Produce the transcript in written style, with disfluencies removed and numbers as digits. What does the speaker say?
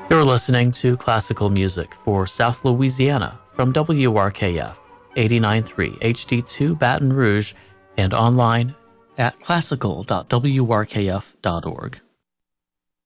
You're listening to classical music for South Louisiana from WRKF 89.3 HD2 Baton Rouge and online at classical.wrkf.org.